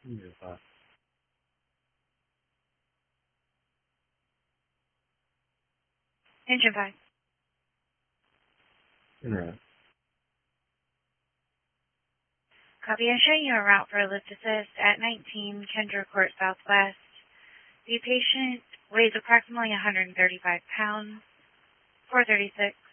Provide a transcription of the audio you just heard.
Engine 5. Engine 5. Interrupt. Copy. I'm showing you a route for a lift assist at 19 Kendra Court Southwest. The patient weighs approximately 135 pounds, 436.